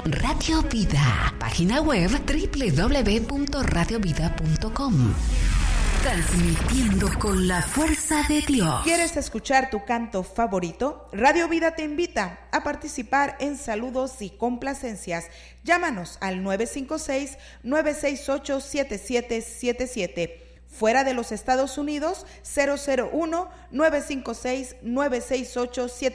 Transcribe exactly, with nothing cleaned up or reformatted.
Radio Vida. Página web doble u doble u doble u punto radio vida punto com. Transmitiendo con la fuerza de Dios. ¿Quieres escuchar tu canto favorito? Radio Vida te invita a participar en saludos y complacencias. Llámanos al nueve cinco seis, nueve seis ocho, siete siete siete siete. Fuera de los Estados Unidos, cero cero uno, nueve cinco seis, nueve seis ocho, siete siete siete siete.